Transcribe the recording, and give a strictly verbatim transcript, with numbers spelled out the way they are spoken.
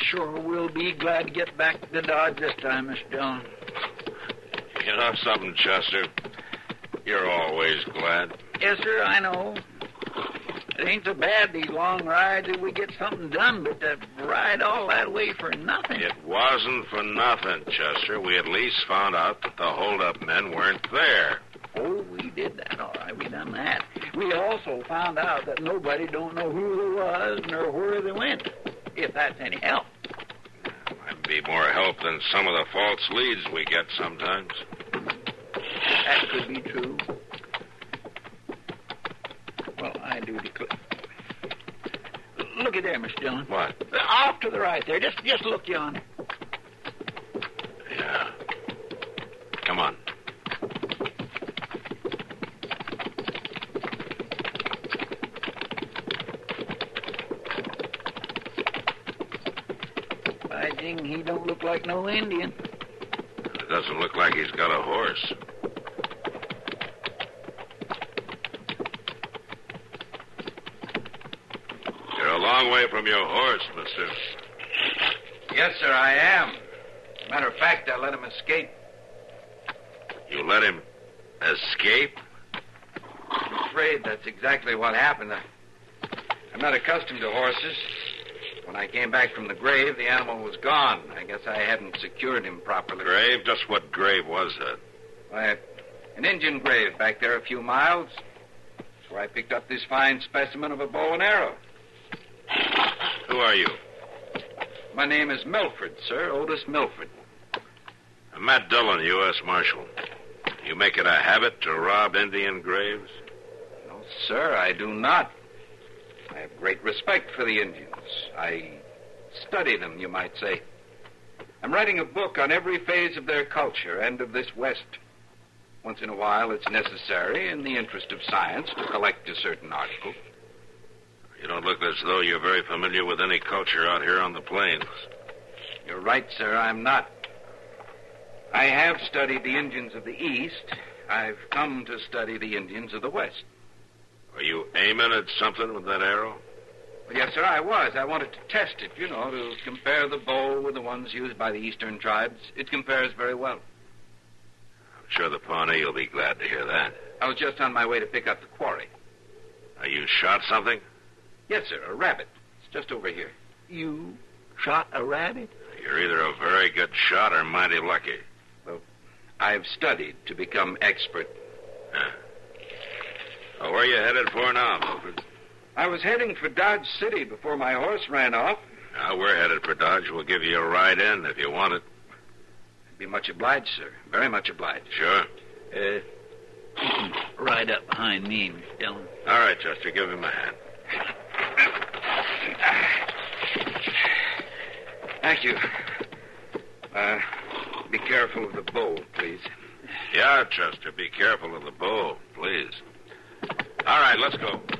sure will be glad to get back to Dodge this time, Mister Dillon. You know something, Chester? You're always glad. Yes, sir, I know. It ain't so bad, these long rides, if we get something done, but to ride all that way for nothing. It wasn't for nothing, Chester. We at least found out that the hold-up men weren't there. Oh, we did that, all right. We done that. We also found out that nobody don't know who they was nor where they went, if that's any help. Might be more help than some of the false leads we get sometimes. That could be true. Well, I do declare. Look at there, Mister Dillon. What? Off to the right there. Just just look yonder. Yeah. Come on. By jing, he don't look like no Indian. It doesn't look like he's got a horse. Long way from your horse, mister. Yes, sir, I am. Matter of fact, I let him escape. You let him escape? I'm afraid that's exactly what happened. I, I'm not accustomed to horses. When I came back from the grave, the animal was gone. I guess I hadn't secured him properly. Grave? Just what grave was that? Why, an Indian grave back there a few miles. That's where I picked up this fine specimen of a bow and arrow. Who are you? My name is Milford, sir. Otis Milford. I'm Matt Dillon, U S Marshal. You make it a habit to rob Indian graves? No, sir, I do not. I have great respect for the Indians. I study them, you might say. I'm writing a book on every phase of their culture and of this West. Once in a while, it's necessary, in the interest of science, to collect a certain article. You don't look as though you're very familiar with any culture out here on the plains. You're right, sir. I'm not. I have studied the Indians of the East. I've come to study the Indians of the West. Are you aiming at something with that arrow? Well, yes, sir, I was. I wanted to test it, you know, to compare the bow with the ones used by the Eastern tribes. It compares very well. I'm sure the Pawnee will be glad to hear that. I was just on my way to pick up the quarry. Now, you shot something? Yes, sir, a rabbit. It's just over here. You shot a rabbit? You're either a very good shot or mighty lucky. Well, I've studied to become expert. Huh. Well, where are you headed for now, Milford? I was heading for Dodge City before my horse ran off. Now, we're headed for Dodge. We'll give you a ride in if you want it. I'd be much obliged, sir. Very much obliged. Sure. Uh, you can ride up behind me, Mister Dillon. All right, Chester, give him a hand. Thank you. Uh, be careful of the bow, please. Yeah, Chester, be careful of the bow, please. All right, let's go.